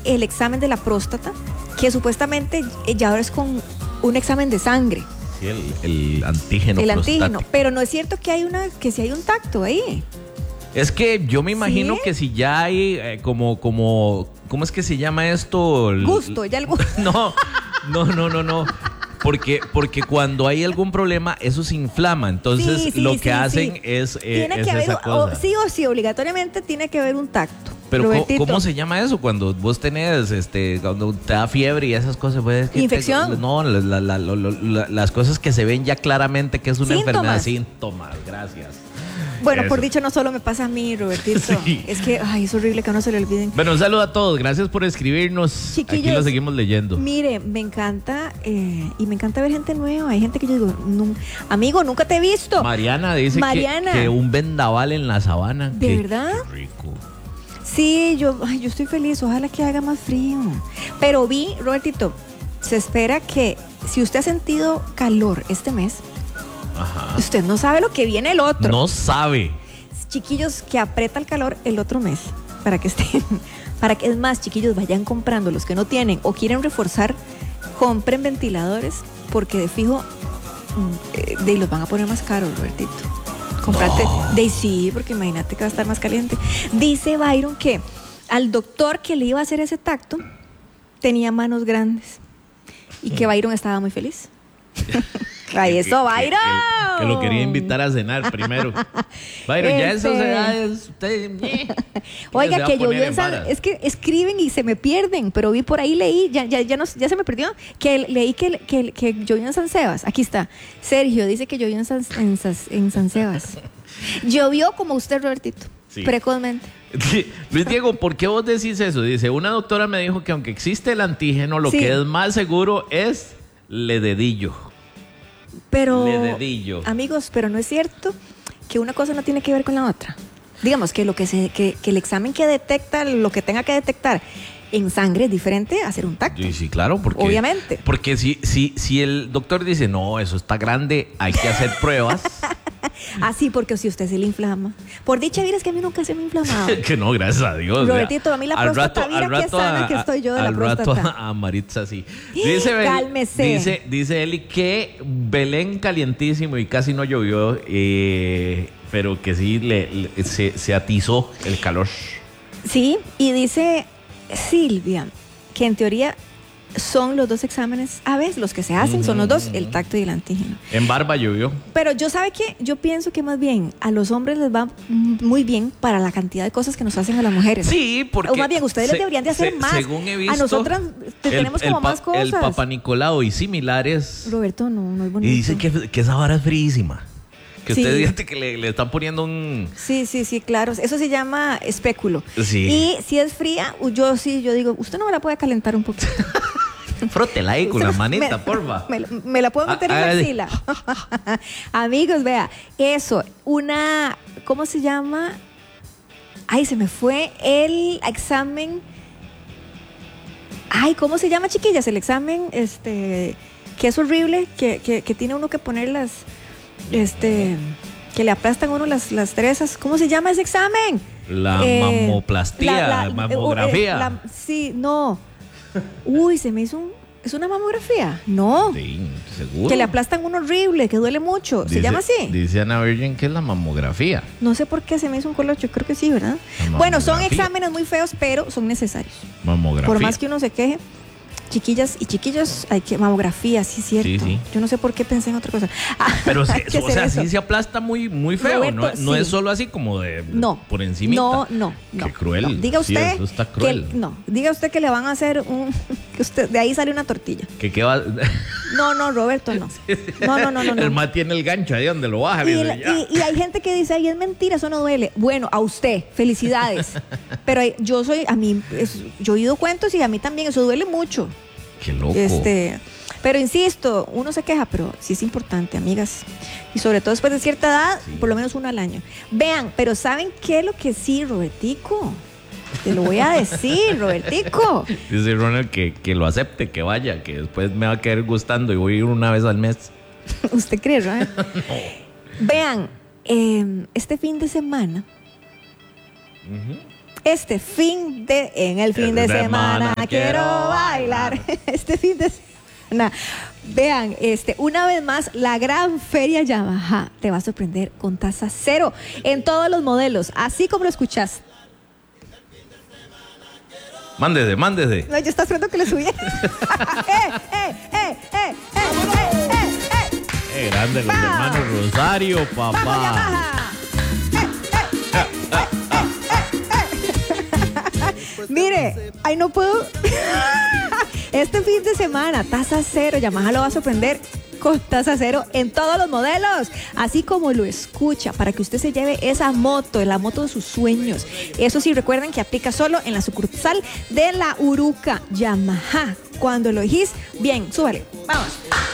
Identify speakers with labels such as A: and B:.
A: el examen de la próstata, que supuestamente ya ahora es con un examen de sangre.
B: Sí, el antígeno
A: El
B: prostático.
A: antígeno, pero no es cierto que si hay un tacto ahí.
B: Es que yo me imagino
A: ¿Sí?
B: que si ya hay ¿cómo es que se llama esto?
A: Gusto, ya el gusto.
B: No. Porque cuando hay algún problema, eso se inflama. Entonces, lo que hacen es
A: tiene que
B: esa
A: haber,
B: cosa.
A: sí o sí, obligatoriamente tiene que haber un tacto.
B: Pero
A: Robertito.
B: ¿cómo se llama eso? Cuando vos tenés, cuando te da fiebre y esas cosas, pues,
A: ¿Infección?
B: No, las cosas que se ven ya claramente que es una
A: Síntomas.
B: enfermedad. Síntomas, gracias.
A: Bueno,
B: Eso.
A: por dicho, no solo me pasa a mí, Robertito.
B: Sí.
A: Es que, es horrible que a uno se le olviden.
B: Bueno, un saludo a todos. Gracias por escribirnos. Aquí
A: Chiquillos,
B: lo seguimos leyendo.
A: Mire, me encanta y me encanta ver gente nueva. Hay gente que yo digo, amigo, nunca te he visto.
B: Mariana dice
A: Mariana.
B: que un vendaval en la sabana.
A: ¿De verdad?
B: Qué rico.
A: Sí, yo estoy feliz. Ojalá que haga más frío. Pero Robertito, se espera que si usted ha sentido calor este mes,
B: Ajá.
A: usted no sabe lo que viene el otro.
B: No sabe.
A: Chiquillos, que aprieta el calor el otro mes para que estén, es más, chiquillos, vayan comprando los que no tienen o quieren reforzar, compren ventiladores porque de fijo los van a poner más caros, Robertito. Comprate, sí, porque imagínate que va a estar más caliente. Dice Byron que al doctor que le iba a hacer ese tacto tenía manos grandes y que Byron estaba muy feliz. ¡Ay, eso, Byron!
B: Que lo quería invitar a cenar primero. Byron, ya esas edades, usted...
A: Oiga, que llovió es que escriben y se me pierden, pero vi por ahí, leí, ya se me perdió, que leí que llovió en San Sebas. Aquí está. Sergio dice que llovió en San Sebas. Llovió como usted, Robertito,
B: Sí.
A: precozmente.
B: Luis Diego, ¿por qué vos decís eso? Dice, una doctora me dijo que aunque existe el antígeno, lo
A: Sí.
B: que es más seguro es le dedillo.
A: Pero,
B: Le dedillo.
A: amigos, pero no es cierto que una cosa no tiene que ver con la otra. Digamos que que el examen que detecta lo que tenga que detectar en sangre es diferente a hacer un tacto.
B: Sí, claro, porque
A: Obviamente.
B: Porque si el doctor dice, no, eso está grande, hay que hacer pruebas.
A: Así, porque si usted se le inflama. Por dicha, mira, es que a mí nunca se me ha inflamado.
B: Que no, gracias a Dios.
A: Robertito, a mí la próstata, mira qué sana que estoy yo de la próstata.
B: Al rato a Maritza, sí. Dice
A: Cálmese.
B: Dice Eli que Belén calientísimo y casi no llovió, pero que sí se atizó el calor.
A: Sí, y dice Silvia que en teoría son los dos exámenes, a veces los que se hacen son los dos, el tacto y el antígeno.
B: En Barba llovió.
A: Pero ¿sabe qué? Yo pienso que más bien a los hombres les va muy bien para la cantidad de cosas que nos hacen a las mujeres.
B: Sí, porque...
A: O más bien, ustedes les deberían de hacer más.
B: Según he visto...
A: A nosotras tenemos como más cosas.
B: El Papa Nicolau y similares.
A: Roberto, no es bonito.
B: Y dicen que esa vara es fríísima. Que
A: Sí.
B: usted dice que le están poniendo un...
A: Sí, claro. Eso se llama espéculo.
B: Sí.
A: Y si es fría, yo digo, usted no me la puede calentar un poquito.
B: Frótela ahí con la manita, porfa.
A: Me la puedo meter en la axila. Amigos, vea, eso, ¿cómo se llama? Ay, se me fue el examen. Ay, ¿cómo se llama, chiquillas? El examen, que es horrible, que tiene uno que poner que le aplastan a uno las cerezas. ¿Cómo se llama ese examen?
B: La mamoplastía, mamografía.
A: Sí, no. Uy, se me hizo ¿es una mamografía? No.
B: Sí, seguro.
A: Que le aplastan uno horrible, que duele mucho. ¿Se llama así?
B: Dice Ana Virgen que es la mamografía.
A: No sé por qué se me hizo un colocho, creo que sí, ¿verdad? Bueno, son exámenes muy feos, pero son necesarios.
B: Mamografía.
A: Por más que uno se queje, chiquillas y chiquillos, hay que mamografía, sí, cierto.
B: Sí.
A: Yo no sé por qué pensé en otra cosa.
B: Pero
A: hay que hacer eso.
B: sí se aplasta muy, muy feo.
A: Roberto,
B: no
A: sí.
B: es solo así como
A: No.
B: por encimita.
A: No.
B: Qué cruel.
A: No. Diga
B: Sí,
A: usted
B: eso está cruel.
A: diga usted que le van a hacer que usted de ahí sale una tortilla.
B: ¿Qué va?
A: No, Roberto, no. No.
B: El más tiene el gancho ahí donde lo baja.
A: Y hay gente que dice, ay, es mentira, eso no duele. Bueno, a usted, felicidades. Pero yo he oído cuentos y a mí también eso duele mucho.
B: Qué loco.
A: Pero insisto, uno se queja, pero sí es importante, amigas. Y sobre todo después de cierta edad, por lo menos uno al año. Vean, pero ¿saben qué es lo que sí, Robertico? Te lo voy a decir, Robertico.
B: Dice Ronald que lo acepte, que vaya, que después me va a quedar gustando y voy a ir una vez al mes.
A: ¿Usted cree, Ronald?
B: No.
A: Vean, este fin de semana en el fin de semana quiero bailar. Este fin de semana. Vean, una vez más, la gran feria Yamaha te va a sorprender con tasa cero en todos los modelos, así como lo escuchas.
B: Mándese.
A: No, yo estaba esperando que le subiera.
B: Grande los hermanos Rosario, papá.
A: Mire, ay, no puedo. Este fin de semana, tasa cero. Yamaha lo va a sorprender con tasa cero en todos los modelos, así como lo escucha, para que usted se lleve esa moto, la moto de sus sueños. Eso sí, recuerden que aplica solo en la sucursal de La Uruca. Yamaha, cuando lo elegís, bien, súbale, vamos.